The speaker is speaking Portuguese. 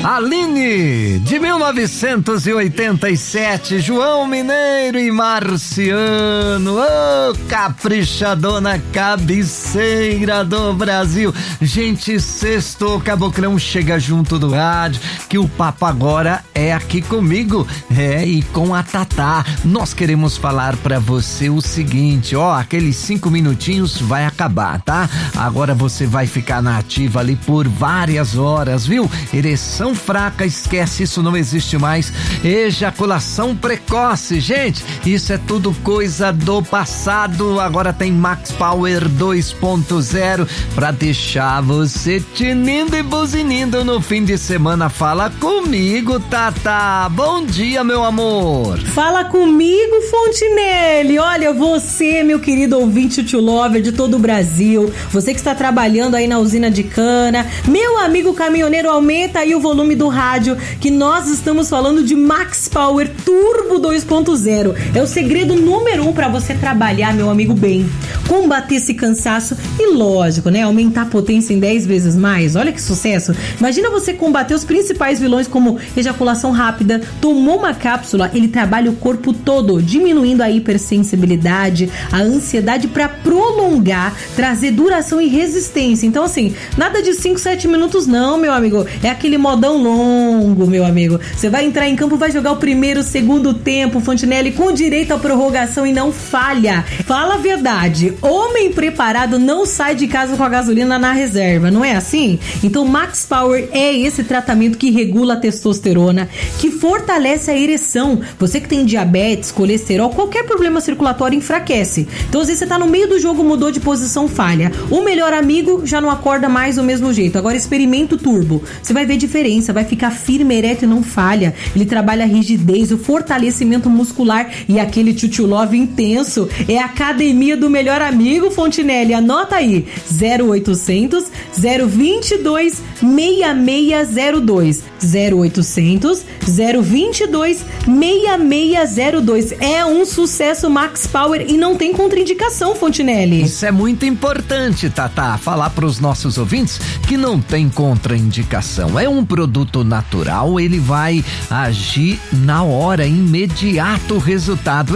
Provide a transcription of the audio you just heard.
Aline, de 1987, João Mineiro e Marciano, caprichadona cabeceira do Brasil. Gente, sexto, Caboclão chega junto do rádio, que o papo agora é aqui comigo, e com a Tatá. Nós queremos falar pra você o seguinte, aqueles 5 minutinhos vai acabar, tá? Agora você vai ficar na ativa ali por várias horas, viu? Ereção fraca, esquece, isso não existe mais. Ejaculação precoce, gente, isso é tudo coisa do passado. Agora tem Max Power 2.0 pra deixar você tinindo e buzinindo no fim de semana. Fala comigo, Tatá. Bom dia, meu amor. Fala comigo, Fontinelli. Olha, você, meu querido ouvinte to lover de todo o Brasil, você que está trabalhando aí na usina de cana, meu amigo caminhoneiro, aumenta aí o volume do rádio, que nós estamos falando de Max Power Turbo 2.0. É o segredo número 1 para você trabalhar, meu amigo, bem, combater esse cansaço e, lógico, né, aumentar a potência em 10 vezes mais. Olha que sucesso. Imagina você combater os principais vilões como ejaculação rápida. Tomou uma cápsula, ele trabalha o corpo todo, diminuindo a hipersensibilidade, a ansiedade para prolongar, trazer duração e resistência. Então, assim, nada de 5, 7 minutos não, meu amigo. É aquele modão longo, meu amigo. Você vai entrar em campo, vai jogar o primeiro, segundo tempo, Fontinelli, com direito à prorrogação e não falha. Fala a verdade. Homem preparado não sai de casa com a gasolina na reserva, não é assim? Então, Max Power é esse tratamento que regula a testosterona, que fortalece a ereção. Você que tem diabetes, colesterol, qualquer problema circulatório enfraquece. Então, às vezes você tá no meio do jogo, mudou de posição, falha. O melhor amigo já não acorda mais do mesmo jeito. Agora experimenta o Turbo. Você vai ver diferença, vai ficar firme, ereto e não falha. Ele trabalha a rigidez, o fortalecimento muscular e aquele tchutchu love intenso. É a academia do melhor amigo, Fontinelli. Anota aí, 0800 022 6602. 0800 022 6602. É um sucesso Max Power e não tem contraindicação, Fontinelli. Isso é muito importante, Tatá, falar para os nossos ouvintes que não tem contraindicação. É um produto natural, ele vai agir na hora, imediato o resultado.